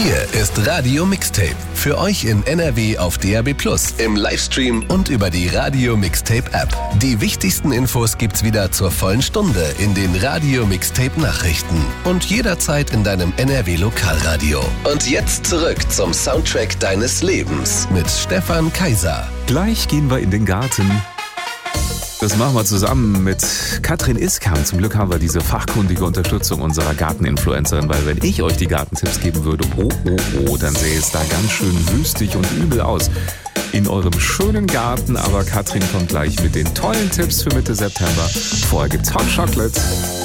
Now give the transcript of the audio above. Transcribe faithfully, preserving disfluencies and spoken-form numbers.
Hier ist Radio Mixtape. Für euch in N R W auf D A B plus, im Livestream und über die Radio Mixtape App. Die wichtigsten Infos gibt's wieder zur vollen Stunde in den Radio Mixtape Nachrichten und jederzeit in deinem N R W Lokalradio. Und jetzt zurück zum Soundtrack deines Lebens mit Stefan Kaiser. Gleich gehen wir in den Garten. Das machen wir zusammen mit Katrin Iskam. Zum Glück haben wir diese fachkundige Unterstützung unserer Garteninfluencerin, weil wenn ich euch die Gartentipps geben würde, oh, oh, oh, dann sähe es da ganz schön wüstig und übel aus in eurem schönen Garten. Aber Katrin kommt gleich mit den tollen Tipps für Mitte September. Vorher gibt's Hot Chocolate.